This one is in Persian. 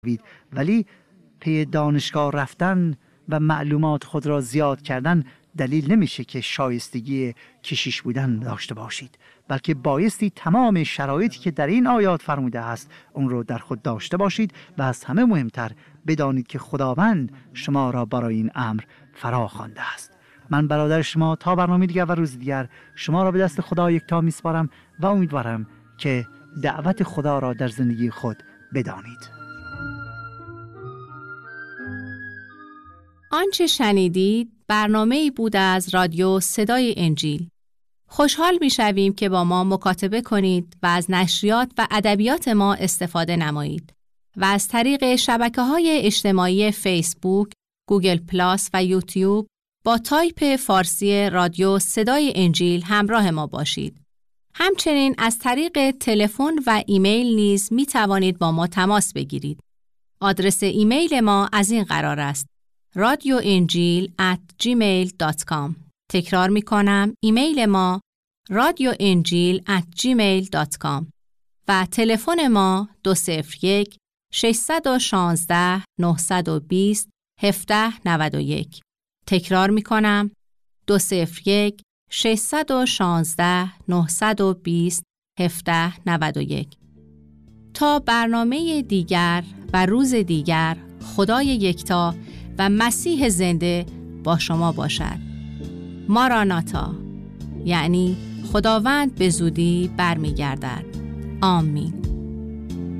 ولی پی دانشگاه رفتن و معلومات خود را زیاد کردن دلیل نمیشه که شایستگی کشیش بودن داشته باشید، بلکه بایستی تمام شرایطی که در این آیات فرموده است اون رو در خود داشته باشید و از همه مهمتر بدانید که خداوند شما را برای این امر فرا خوانده است. من برادر شما تا برنامه دیگر و روز دیگر شما را به دست خدا یکتا میسپارم و امیدوارم که دعوت خدا را در زندگی خود بدانید. آنچه شنیدید برنامه‌ای بود از رادیو صدای انجیل. خوشحال می‌شویم که با ما مکاتبه کنید و از نشریات و ادبیات ما استفاده نمایید و از طریق شبکه‌های اجتماعی فیسبوک، گوگل پلاس و یوتیوب با تایپ فارسی رادیو صدای انجیل همراه ما باشید. همچنین از طریق تلفن و ایمیل نیز می‌توانید با ما تماس بگیرید. آدرس ایمیل ما از این قرار است: radioinjil@gmail.com. تکرار می کنم، ایمیل ما radioinjil@gmail.com و تلفن ما 201 616 920 1791. تکرار می کنم، 201 616 920 1791. تا برنامه دیگر و روز دیگر، خدای یکتا و مسیح زنده با شما باشد. ماراناتا، یعنی خداوند به زودی برمیگردد. آمین.